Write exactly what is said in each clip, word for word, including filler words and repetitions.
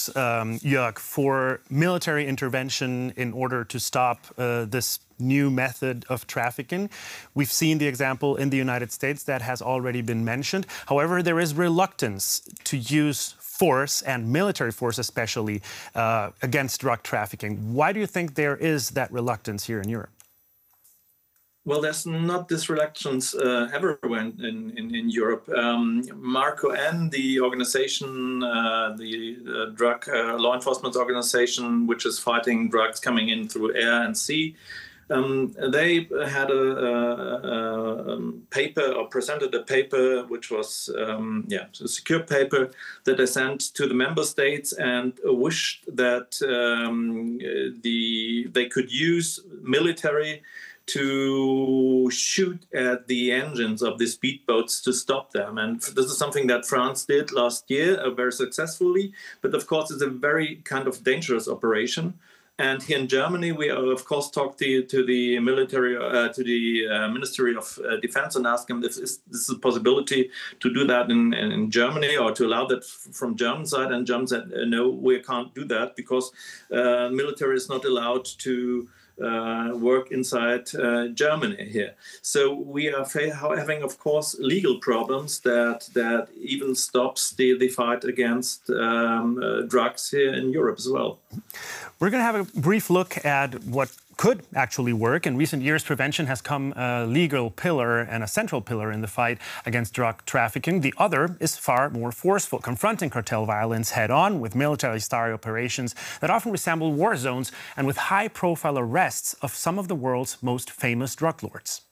calls, um, Jörg, for military intervention in order to stop uh, this new method of trafficking. We've seen the example in the United States that has already been mentioned. However, there is reluctance to use force, and military force especially, uh, against drug trafficking. Why do you think there is that reluctance here in Europe? Well, there's not this reluctance uh, everywhere in, in, in Europe. Um, MARCO-N, the organization, uh, the uh, drug uh, law enforcement organization, which is fighting drugs coming in through air and sea, um, they had a, a, a paper, or presented a paper, which was um, yeah, a secure paper that they sent to the member states, and wished that um, the they could use military to shoot at the engines of the speedboats to stop them. And this is something that France did last year uh, very successfully. But of course, it's a very kind of dangerous operation. And here in Germany, we uh, of course talked to, to the military, uh, to the uh, Ministry of uh, Defense, and asked them if this is a possibility to do that in, in Germany, or to allow that from German side. And Germans said, no, we can't do that, because uh, military is not allowed to Uh, work inside uh, Germany here. So we are having, of course, legal problems that that even stops the, the fight against um, uh, drugs here in Europe as well. We're going to have a brief look at what could actually work. In recent years, prevention has come a legal pillar and a central pillar in the fight against drug trafficking. The other is far more forceful, confronting cartel violence head-on with military-style operations that often resemble war zones, and with high-profile arrests of some of the world's most famous drug lords.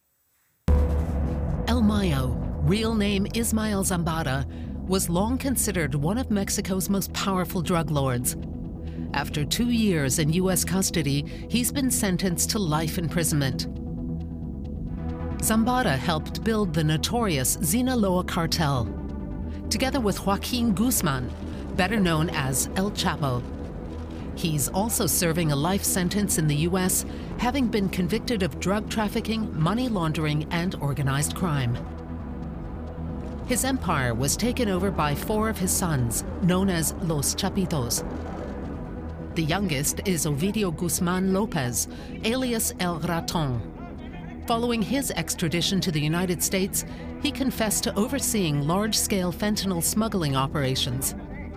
El Mayo, real name Ismael Zambada, was long considered one of Mexico's most powerful drug lords. After two years in U S custody, he's been sentenced to life imprisonment. Zambada helped build the notorious Sinaloa cartel, together with Joaquin Guzman, better known as El Chapo. He's also serving a life sentence in the U S, having been convicted of drug trafficking, money laundering, and organized crime. His empire was taken over by four of his sons, known as Los Chapitos. The youngest is Ovidio Guzman Lopez, alias El Raton. Following his extradition to the United States, he confessed to overseeing large-scale fentanyl smuggling operations.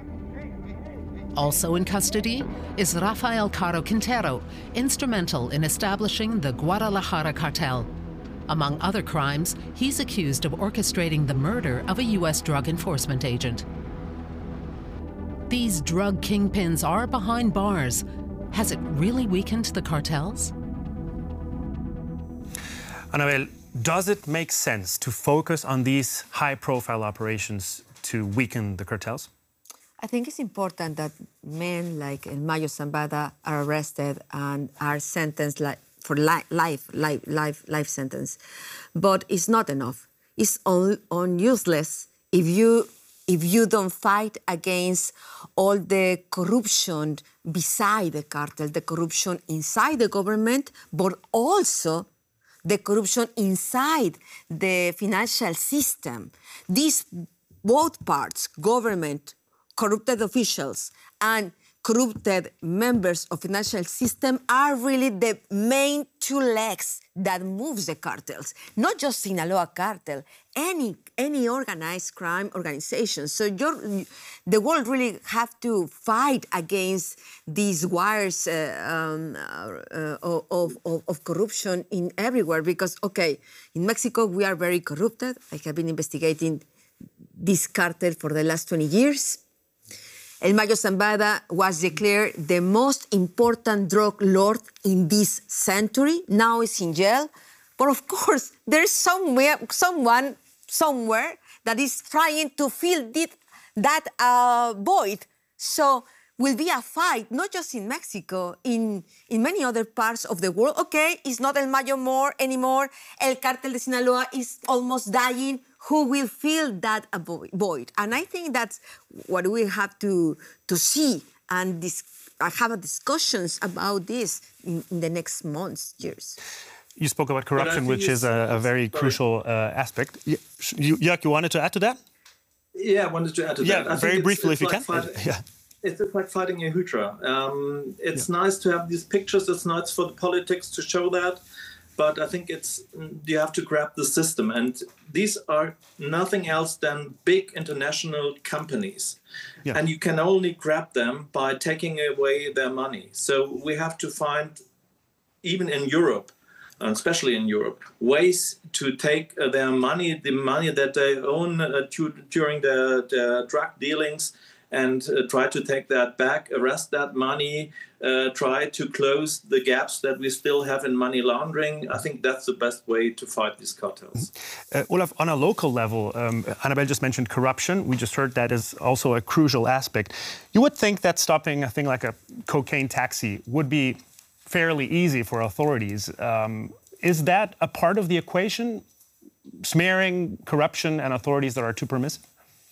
Also in custody is Rafael Caro Quintero, instrumental in establishing the Guadalajara cartel. Among other crimes, he's accused of orchestrating the murder of a U S drug enforcement agent. These drug kingpins are behind bars. Has it really weakened the cartels? Anabel, does it make sense to focus on these high-profile operations to weaken the cartels? I think it's important that men like El Mayo Zambada are arrested and are sentenced like for life, life, life, life, life sentence. But it's not enough. It's on, on useless if you if you don't fight against all the corruption beside the cartel, the corruption inside the government, but also the corruption inside the financial system. These both parts, government, corrupted officials, and corrupted members of financial system are really the main two legs that moves the cartels. Not just Sinaloa cartel, any any organized crime organization. So you're, the world really have to fight against these wires uh, um, uh, of, of, of corruption in everywhere. Because, okay, in Mexico we are very corrupted. I have been investigating this cartel for the last twenty years. El Mayo Zambada was declared the most important drug lord in this century. Now he's in jail. But of course, there's somewhere, someone somewhere that is trying to fill it, that uh, void. So will be a fight, not just in Mexico, in, in many other parts of the world. Okay, it's not El Mayo more anymore. El Cartel de Sinaloa is almost dying. Who will fill that void? And I think that's what we have to, to see and dis have discussions about this in, in the next months, years. You spoke about corruption, which is a, a very sorry. crucial uh, aspect. You, Jörg, you wanted to add to that? Yeah, I wanted to add to yeah, that. I very briefly, it's, it's if like you can. Fight, yeah. it's like fighting a hydra. Um, it's yeah. nice to have these pictures. It's nice for the politics to show that. But I think it's you have to grab the system. And these are nothing else than big international companies. Yeah. And you can only grab them by taking away their money. So we have to find, even in Europe, especially in Europe, ways to take uh, their money, the money that they own uh, to, during their, their drug dealings, and uh, try to take that back, arrest that money, uh, try to close the gaps that we still have in money laundering. I think that's the best way to fight these cartels. Uh, Olaf, on a local level, um, Annabelle just mentioned corruption. We just heard that is also a crucial aspect. You would think that stopping a thing like a cocaine taxi would be fairly easy for authorities. Um, is that a part of the equation, smearing corruption and authorities that are too permissive?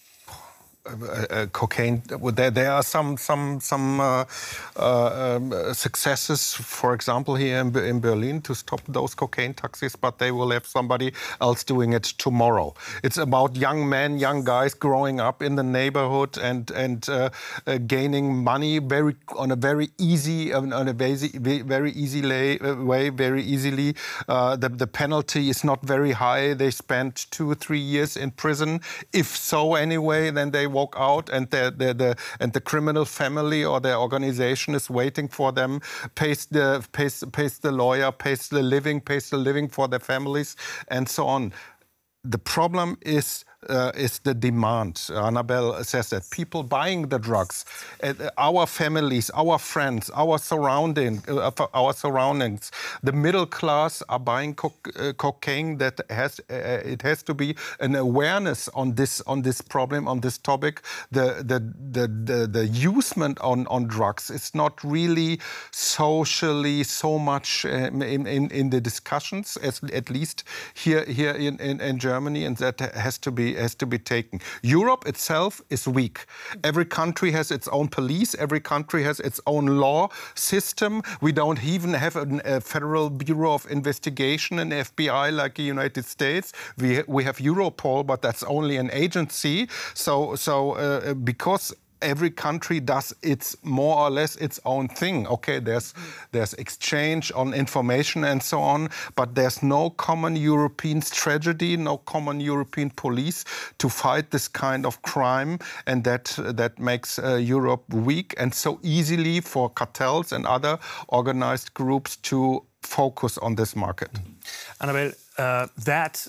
Uh, uh, cocaine. There, there are some some some uh, uh, um, successes, for example, here in, in Berlin to stop those cocaine taxis, but they will have somebody else doing it tomorrow. It's about young men, young guys growing up in the neighborhood and and uh, uh, gaining money very on a very easy on a very very easy lay, uh, way, very easily. Uh, the the penalty is not very high. They spend two or three years in prison, if so anyway. Then they walk out, and the, the, the and the criminal family or their organization is waiting for them, pays the pays, pays the lawyer, pays the living, pays the living for their families, and so on. The problem is uh, is the demand. Annabelle says that people buying the drugs, uh, our families, our friends, our surrounding, uh, our surroundings, the middle class are buying co uh, cocaine. That has uh, it has to be an awareness on this on this problem, on this topic. The the the the, the usement on on drugs is not really socially so much uh, in, in in the discussions, as at least here here in in, in Germany, and that has to be. has to be taken. Europe itself is weak. Every country has its own police. Every country has its own law system. We don't even have a, a Federal Bureau of Investigation, an F B I like the United States. We we have Europol, but that's only an agency. So so uh, because every country does its more or less its own thing. Okay, there's there's exchange on information and so on, but there's no common European strategy, no common European police to fight this kind of crime, and that that makes uh, Europe weak and so easily for cartels and other organized groups to focus on this market. Annabelle, uh, that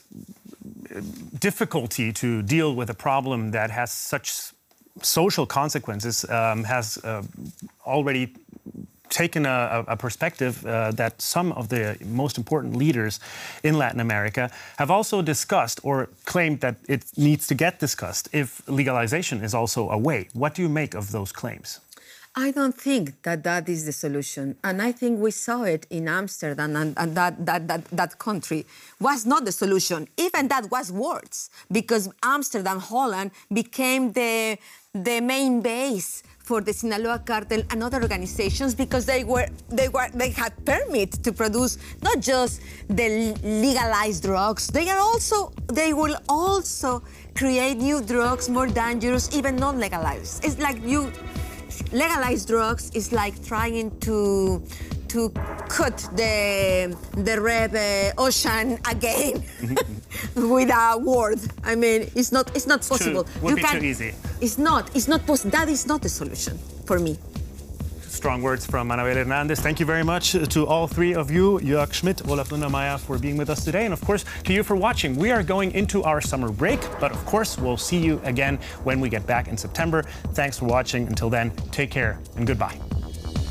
difficulty to deal with a problem that has such social consequences um, has uh, already taken a, a perspective uh, that some of the most important leaders in Latin America have also discussed or claimed that it needs to get discussed if legalization is also a way. What do you make of those claims? I don't think that that is the solution. And I think we saw it in Amsterdam, and, and that, that, that, that country was not the solution. Even that was worse, because Amsterdam, Holland, became the, the main base for the Sinaloa cartel and other organizations, because they were they were they had permit to produce not just the legalized drugs. They are also they will also create new drugs, more dangerous, even non-legalized. It's like you. Legalized drugs is like trying to to cut the the red uh, ocean again with a word. I mean, it's not it's not possible. Too, would you be can, too easy. It's not. It's not possible. That is not the solution for me. Strong words from Annabelle Hernandez. Thank you very much to all three of you, Jörg Schmidt, Olaf Lundermeier, for being with us today. And of course, to you for watching. We are going into our summer break, but of course, we'll see you again when we get back in September. Thanks for watching. Until then, take care and goodbye.